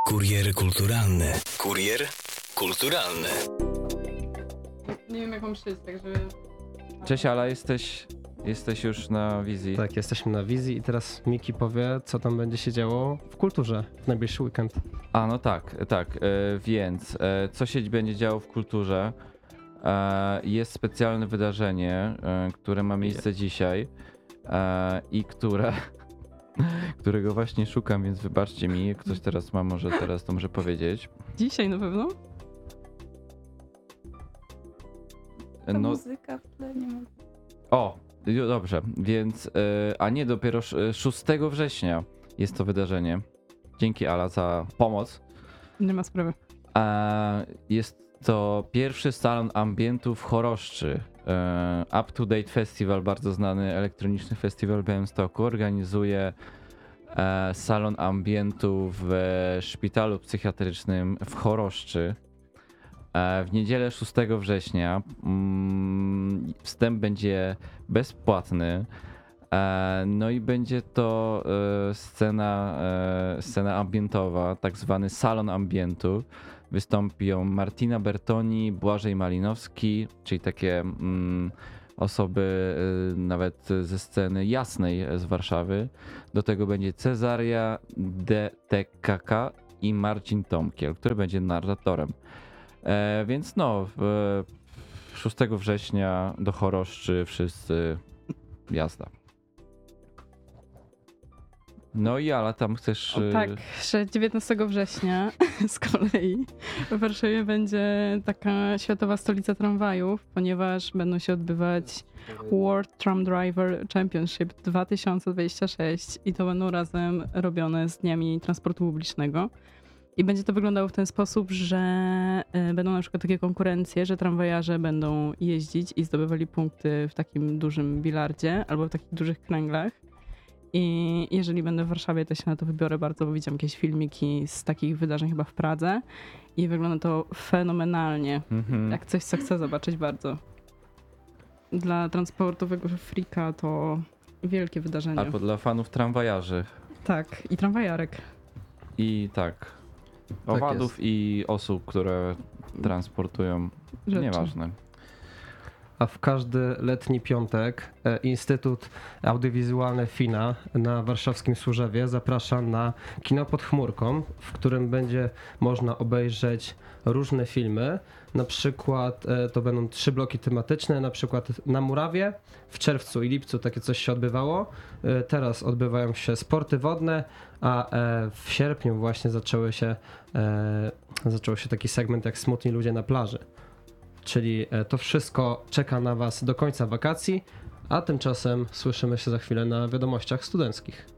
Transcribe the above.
Kurier kulturalny. Kurier kulturalny. Nie wiem, jak mam przyjść, także... Cześć Ala, jesteś już na wizji. Tak, jesteśmy na wizji i teraz Miki powie, co tam będzie się działo w kulturze w najbliższy weekend. A no tak, więc co się będzie działo w kulturze? Jest specjalne wydarzenie, które ma miejsce dzisiaj i którego właśnie szukam, więc wybaczcie mi, jak ktoś teraz ma, może teraz to może powiedzieć. Dzisiaj na pewno? Ta No, muzyka w tle nie ma. o, dobrze, więc, a nie, dopiero 6 września jest to wydarzenie. Dzięki Ala za pomoc. Nie ma sprawy. Jest to pierwszy salon ambientu w Choroszczy. Up to Date Festival, bardzo znany elektroniczny festiwal w Białymstoku, organizuje salon ambientu w szpitalu psychiatrycznym w Choroszczy. W niedzielę 6 września wstęp będzie bezpłatny. No i będzie to scena ambientowa, tak zwany salon ambientu. Wystąpią Martina Bertoni, Błażej Malinowski, czyli takie osoby nawet ze sceny jasnej z Warszawy. Do tego będzie Cezaria DTKK i Marcin Tomkiel, który będzie narratorem. Więc no, 6 września do Choroszczy wszyscy jazda. No i Ala, tam chcesz... Tak, że 19 września z kolei w Warszawie będzie taka światowa stolica tramwajów, ponieważ będą się odbywać World Tram Driver Championship 2026 i to będą razem robione z dniami transportu publicznego. I będzie to wyglądało w ten sposób, że będą na przykład takie konkurencje, że tramwajarze będą jeździć i zdobywali punkty w takim dużym bilardzie albo w takich dużych kręglach. I jeżeli będę w Warszawie, to się na to wybiorę bardzo, bo widziałam jakieś filmiki z takich wydarzeń chyba w Pradze i wygląda to fenomenalnie. Jak coś, co chcę zobaczyć bardzo. Dla transportowego frika to wielkie wydarzenie. Albo dla fanów tramwajarzy. Tak, i tramwajarek. I tak. Owadów i osób, które transportują. Rzeczy. Nieważne. A w każdy letni piątek Instytut Audiowizualny FINA na warszawskim Służewie zaprasza na kino pod chmurką, w którym będzie można obejrzeć różne filmy. Na przykład to będą 3 bloki tematyczne, na przykład na Murawie w czerwcu i lipcu takie coś się odbywało. Teraz odbywają się sporty wodne, a w sierpniu właśnie zaczął się taki segment jak Smutni ludzie na plaży. Czyli to wszystko czeka na Was do końca wakacji, a tymczasem słyszymy się za chwilę na wiadomościach studenckich.